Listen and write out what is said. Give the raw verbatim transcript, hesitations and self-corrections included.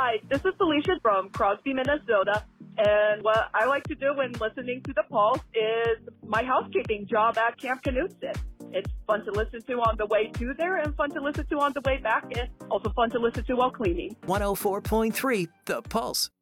Hi, this is Felicia from Crosby, Minnesota. And what I like to do when listening to The Pulse is my housekeeping job at Camp Knutson. It's fun to listen to on the way to there and fun to listen to on the way back, and also fun to listen to while cleaning. one oh four point three The Pulse.